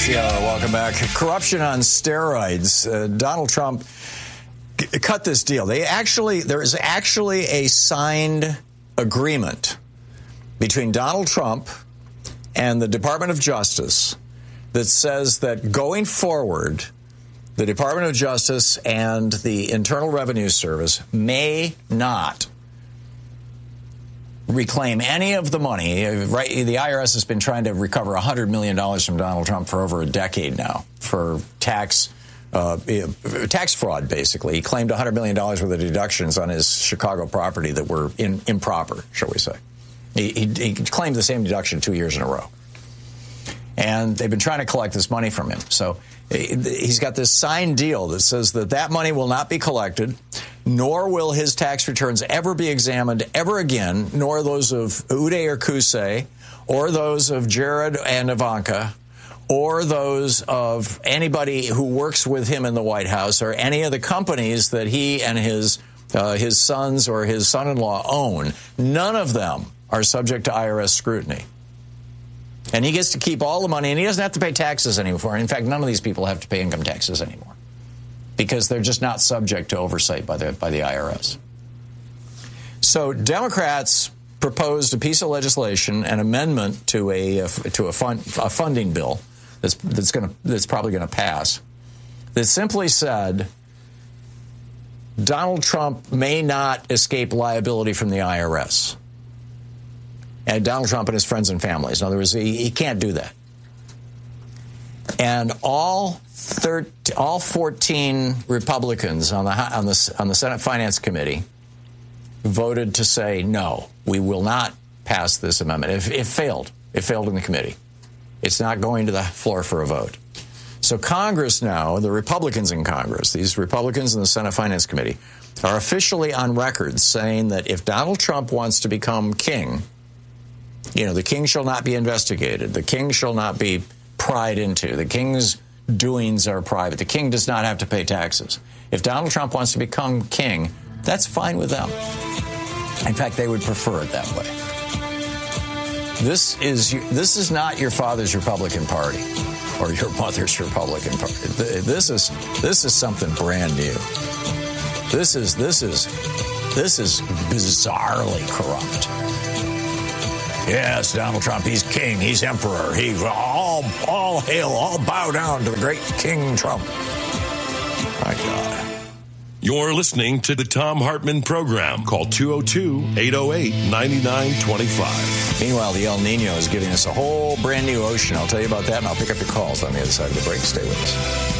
Welcome back. Corruption on steroids. Donald Trump cut this deal. There is actually a signed agreement between Donald Trump and the Department of Justice that says that going forward, the Department of Justice and the Internal Revenue Service may not reclaim any of the money. Right, the IRS has been trying to recover $100 million from Donald Trump for over a decade now for tax fraud, basically. He claimed $100 million worth of deductions on his Chicago property that were improper, shall we say. He claimed the same deduction 2 years in a row. And they've been trying to collect this money from him. So he's got this signed deal that says that money will not be collected, nor will his tax returns ever be examined ever again, nor those of Uday or Qusay, or those of Jared and Ivanka, or those of anybody who works with him in the White House, or any of the companies that he and his sons or his son-in-law own. None of them are subject to IRS scrutiny. And he gets to keep all the money, and he doesn't have to pay taxes anymore. In fact, none of these people have to pay income taxes anymore because they're just not subject to oversight by the IRS. So Democrats proposed a piece of legislation, an amendment to a funding bill that's probably going to pass, that simply said Donald Trump may not escape liability from the IRS. And Donald Trump and his friends and families. In other words, he can't do that. And all 14 Republicans on the Senate Finance Committee voted to say, no, we will not pass this amendment. It failed. It failed in the committee. It's not going to the floor for a vote. So Congress now, the Republicans in Congress, these Republicans in the Senate Finance Committee, are officially on record saying that if Donald Trump wants to become king, the king shall not be investigated. The king shall not be pried into. The king's doings are private. The king does not have to pay taxes. If Donald Trump wants to become king, that's fine with them. In fact, they would prefer it that way. This is not your father's Republican Party or your mother's Republican Party. This is something brand new. This is bizarrely corrupt. Yes, Donald Trump, he's king, he's emperor, he's all hail, all bow down to the great King Trump. My God. You're listening to the Thom Hartmann Program. Call 202-808-9925. Meanwhile, the El Nino is giving us a whole brand new ocean. I'll tell you about that, and I'll pick up your calls on the other side of the break. Stay with us.